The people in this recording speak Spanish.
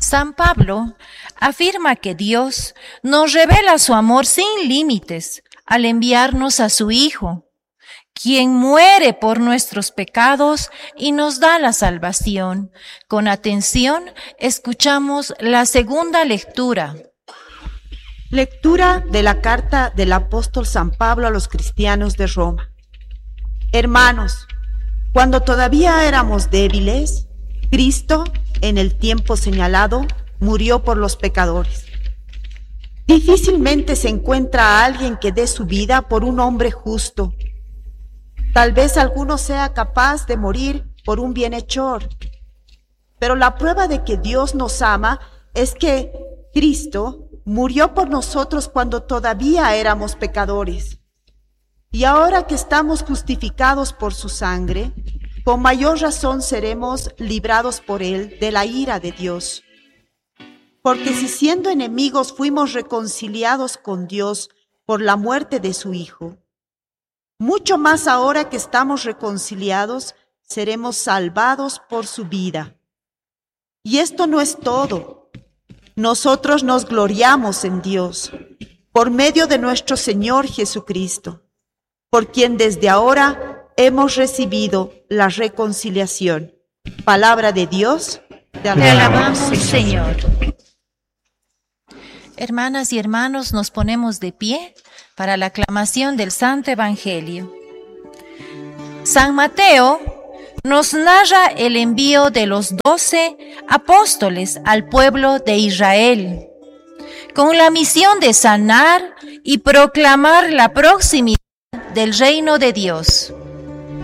San Pablo afirma que Dios nos revela su amor sin límites al enviarnos a su Hijo, quien muere por nuestros pecados y nos da la salvación. Con atención, escuchamos la segunda lectura. Lectura de la carta del apóstol San Pablo a los cristianos de Roma. Hermanos, cuando todavía éramos débiles, Cristo, en el tiempo señalado, murió por los pecadores. Difícilmente se encuentra a alguien que dé su vida por un hombre justo. Tal vez alguno sea capaz de morir por un bienhechor, pero la prueba de que Dios nos ama es que Cristo murió por nosotros cuando todavía éramos pecadores. Y ahora que estamos justificados por su sangre, con mayor razón seremos librados por él de la ira de Dios. Porque si siendo enemigos fuimos reconciliados con Dios por la muerte de su Hijo, mucho más ahora que estamos reconciliados, seremos salvados por su vida. Y esto no es todo. Nosotros nos gloriamos en Dios, por medio de nuestro Señor Jesucristo, por quien desde ahora hemos recibido la reconciliación. Palabra de Dios, te alabamos, Señor. Hermanas y hermanos, nos ponemos de pie para la aclamación del Santo Evangelio. San Mateo nos narra el envío de los 12 apóstoles al pueblo de Israel, con la misión de sanar y proclamar la proximidad del reino de Dios.